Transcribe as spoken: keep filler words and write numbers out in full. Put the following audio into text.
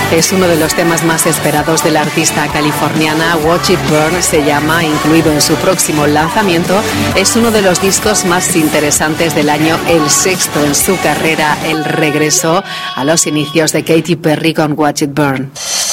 Es uno de los temas más esperados de la artista californiana. Watch It Burn se llama, incluido en su próximo lanzamiento. Es uno de los discos más interesantes del año, el sexto en su carrera, el regreso a los inicios de Katy Perry con Watch It Burn.